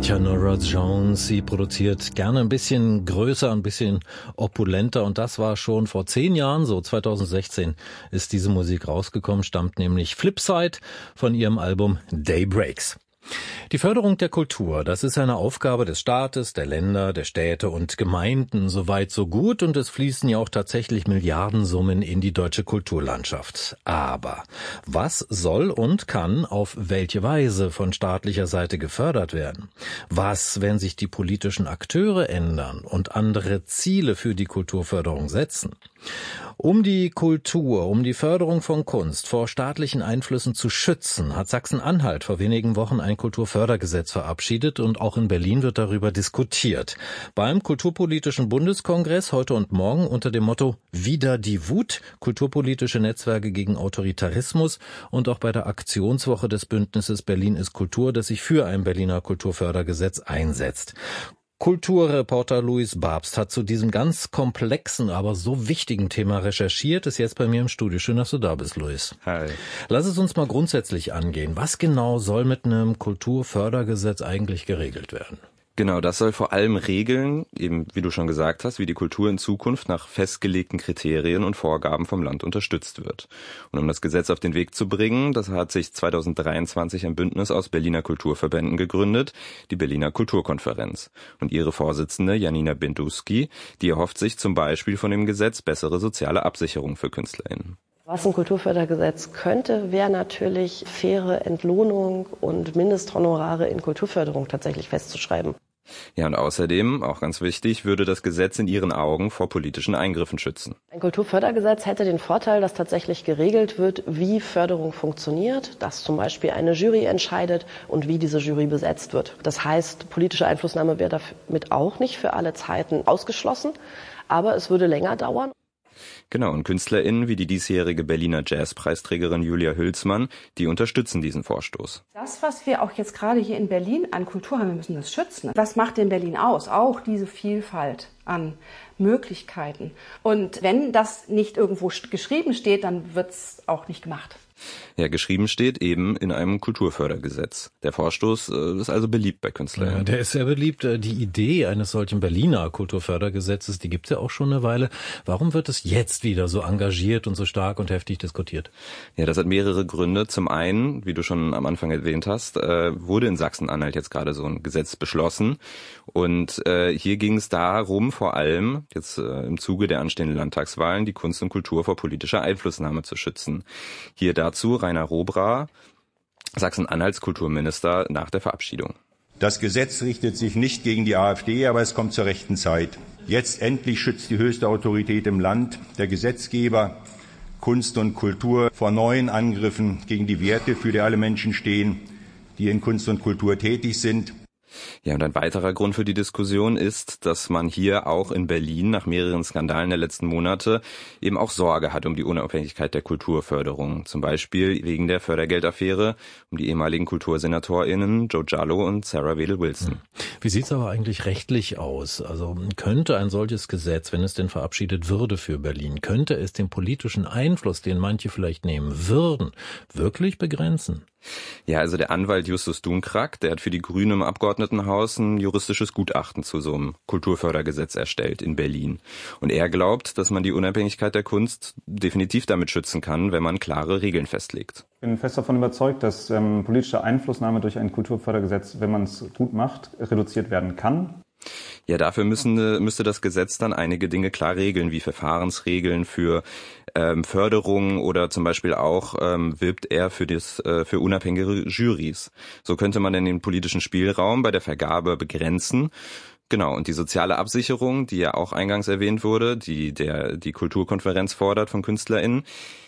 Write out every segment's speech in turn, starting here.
Tja, Norah Jones, sie produziert gerne ein bisschen größer, ein bisschen opulenter und das war schon vor 10 Jahren so. 2016 ist diese Musik rausgekommen, stammt nämlich Flipside von ihrem Album Daybreaks. Die Förderung der Kultur, das ist eine Aufgabe des Staates, der Länder, der Städte und Gemeinden. Soweit so gut und es fließen ja auch tatsächlich Milliardensummen in die deutsche Kulturlandschaft. Aber was soll und kann auf welche Weise von staatlicher Seite gefördert werden? Was, wenn sich die politischen Akteure ändern und andere Ziele für die Kulturförderung setzen? Um die Kultur, um die Förderung von Kunst vor staatlichen Einflüssen zu schützen, hat Sachsen-Anhalt vor wenigen Wochen ein Kulturfördergesetz verabschiedet und auch in Berlin wird darüber diskutiert. Beim Kulturpolitischen Bundeskongress heute und morgen unter dem Motto Wider die Wut, kulturpolitische Netzwerke gegen Autoritarismus und auch bei der Aktionswoche des Bündnisses Berlin ist Kultur, das sich für ein Berliner Kulturfördergesetz einsetzt. Kulturreporter Luis Babst hat zu diesem ganz komplexen, aber so wichtigen Thema recherchiert, ist jetzt bei mir im Studio. Schön, dass du da bist, Luis. Hi. Lass es uns mal grundsätzlich angehen. Was genau soll mit einem Kulturfördergesetz eigentlich geregelt werden? Genau, das soll vor allem regeln, eben wie du schon gesagt hast, wie die Kultur in Zukunft nach festgelegten Kriterien und Vorgaben vom Land unterstützt wird. Und um das Gesetz auf den Weg zu bringen, das hat sich 2023 ein Bündnis aus Berliner Kulturverbänden gegründet, die Berliner Kulturkonferenz. Und ihre Vorsitzende Janina Benduski, die erhofft sich zum Beispiel von dem Gesetz bessere soziale Absicherung für KünstlerInnen. Was ein Kulturfördergesetz könnte, wäre natürlich faire Entlohnung und Mindesthonorare in Kulturförderung tatsächlich festzuschreiben. Ja, und außerdem, auch ganz wichtig, würde das Gesetz in ihren Augen vor politischen Eingriffen schützen. Ein Kulturfördergesetz hätte den Vorteil, dass tatsächlich geregelt wird, wie Förderung funktioniert, dass zum Beispiel eine Jury entscheidet und wie diese Jury besetzt wird. Das heißt, politische Einflussnahme wäre damit auch nicht für alle Zeiten ausgeschlossen, aber es würde länger dauern. Genau, und KünstlerInnen wie die diesjährige Berliner Jazzpreisträgerin Julia Hülsmann, die unterstützen diesen Vorstoß. Das, was wir auch jetzt gerade hier in Berlin an Kultur haben, wir müssen das schützen. Was macht denn Berlin aus? Auch diese Vielfalt an Möglichkeiten. Und wenn das nicht irgendwo geschrieben steht, dann wird es auch nicht gemacht. Ja, geschrieben steht eben in einem Kulturfördergesetz. Der Vorstoß ist also beliebt bei KünstlerInnen. Ja, der ist sehr beliebt. Die Idee eines solchen Berliner Kulturfördergesetzes, die gibt's ja auch schon eine Weile. Warum wird es jetzt wieder so engagiert und so stark und heftig diskutiert? Ja, das hat mehrere Gründe. Zum einen, wie du schon am Anfang erwähnt hast, wurde in Sachsen-Anhalt jetzt gerade so ein Gesetz beschlossen. Und hier ging es darum, vor allem jetzt im Zuge der anstehenden Landtagswahlen, die Kunst und Kultur vor politischer Einflussnahme zu schützen. Hier dazu Rainer Robra, Sachsen-Anhalts Kulturminister, nach der Verabschiedung. Das Gesetz richtet sich nicht gegen die AfD, aber es kommt zur rechten Zeit. Jetzt endlich schützt die höchste Autorität im Land, der Gesetzgeber, Kunst und Kultur vor neuen Angriffen gegen die Werte, für die alle Menschen stehen, die in Kunst und Kultur tätig sind. Ja, und ein weiterer Grund für die Diskussion ist, dass man hier auch in Berlin nach mehreren Skandalen der letzten Monate eben auch Sorge hat um die Unabhängigkeit der Kulturförderung. Zum Beispiel wegen der Fördergeldaffäre um die ehemaligen KultursenatorInnen Joe Giallo und Sarah Wedel-Wilson. Wie sieht's aber eigentlich rechtlich aus? Also könnte ein solches Gesetz, wenn es denn verabschiedet würde für Berlin, könnte es den politischen Einfluss, den manche vielleicht nehmen würden, wirklich begrenzen? Ja, also der Anwalt Justus Dunkrack, der hat für die Grünen im Abgeordnetenhaus ein juristisches Gutachten zu so einem Kulturfördergesetz erstellt in Berlin. Und er glaubt, dass man die Unabhängigkeit der Kunst definitiv damit schützen kann, wenn man klare Regeln festlegt. Ich bin fest davon überzeugt, dass politische Einflussnahme durch ein Kulturfördergesetz, wenn man es gut macht, reduziert werden kann. Ja, dafür müsste das Gesetz dann einige Dinge klar regeln, wie Verfahrensregeln für Förderung oder zum Beispiel auch wirbt er für unabhängige Jurys. So könnte man dann den politischen Spielraum bei der Vergabe begrenzen. Genau, und die soziale Absicherung, die ja auch eingangs erwähnt wurde, die Kulturkonferenz fordert von KünstlerInnen,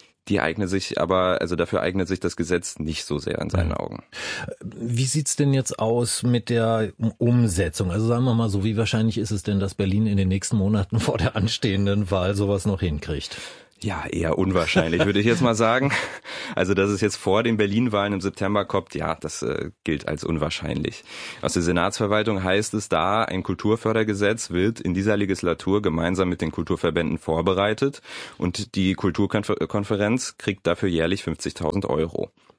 dafür eignet sich das Gesetz nicht so sehr in seinen Augen. Wie sieht's denn jetzt aus mit der Umsetzung? Also sagen wir mal so, wie wahrscheinlich ist es denn, dass Berlin in den nächsten Monaten vor der anstehenden Wahl sowas noch hinkriegt? Ja, eher unwahrscheinlich, würde ich jetzt mal sagen. Also, dass es jetzt vor den Berlin-Wahlen im September kommt, ja, das gilt als unwahrscheinlich. Aus der Senatsverwaltung heißt es da, ein Kulturfördergesetz wird in dieser Legislatur gemeinsam mit den Kulturverbänden vorbereitet und die Kulturkonferenz kriegt dafür jährlich 50.000 Euro.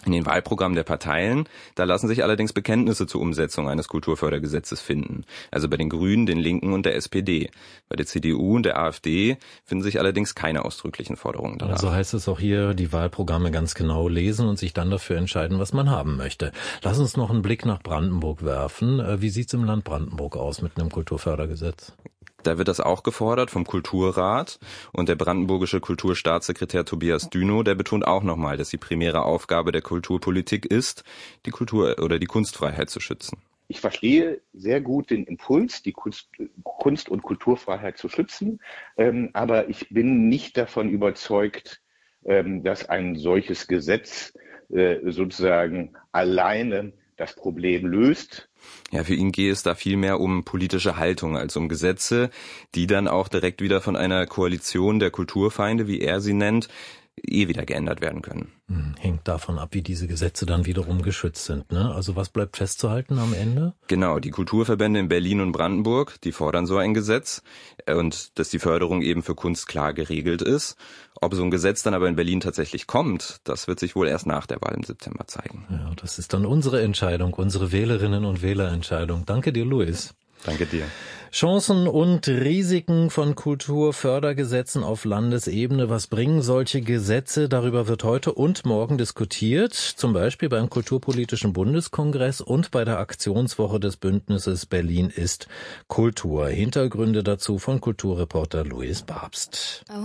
In den Wahlprogrammen der Parteien, da lassen sich allerdings Bekenntnisse zur Umsetzung eines Kulturfördergesetzes finden. Also bei den Grünen, den Linken und der SPD. Bei der CDU und der AfD finden sich allerdings keine ausdrücklichen Forderungen danach. Also heißt es auch hier, die Wahlprogramme ganz genau lesen und sich dann dafür entscheiden, was man haben möchte. Lass uns noch einen Blick nach Brandenburg werfen. Wie sieht's im Land Brandenburg aus mit einem Kulturfördergesetz? Da wird das auch gefordert vom Kulturrat, und der brandenburgische Kulturstaatssekretär Tobias Dünow, der betont auch nochmal, dass die primäre Aufgabe der Kulturpolitik ist, die Kultur- oder die Kunstfreiheit zu schützen. Ich verstehe sehr gut den Impuls, die Kunst- und Kulturfreiheit zu schützen, aber ich bin nicht davon überzeugt, dass ein solches Gesetz sozusagen alleine das Problem löst. Ja, für ihn gehe es da viel mehr um politische Haltung als um Gesetze, die dann auch direkt wieder von einer Koalition der Kulturfeinde, wie er sie nennt, wieder geändert werden können. Hängt davon ab, wie diese Gesetze dann wiederum geschützt sind, ne? Also was bleibt festzuhalten am Ende? Genau, die Kulturverbände in Berlin und Brandenburg, die fordern so ein Gesetz und dass die Förderung eben für Kunst klar geregelt ist. Ob so ein Gesetz dann aber in Berlin tatsächlich kommt, das wird sich wohl erst nach der Wahl im September zeigen. Ja, das ist dann unsere Entscheidung, unsere Wählerinnen und Wählerentscheidung. Danke dir, Luis. Danke dir. Chancen und Risiken von Kulturfördergesetzen auf Landesebene. Was bringen solche Gesetze? Darüber wird heute und morgen diskutiert. Zum Beispiel beim Kulturpolitischen Bundeskongress und bei der Aktionswoche des Bündnisses Berlin ist Kultur. Hintergründe dazu von Kulturreporter Luis Babst.